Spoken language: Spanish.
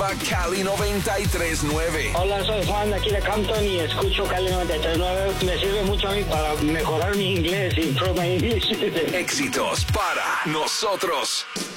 Cali 93.9. Hola, soy Juan de aquí de Compton y escucho Cali 93.9. Me sirve mucho a mí para mejorar mi inglés, improve my English. Éxitos para nosotros.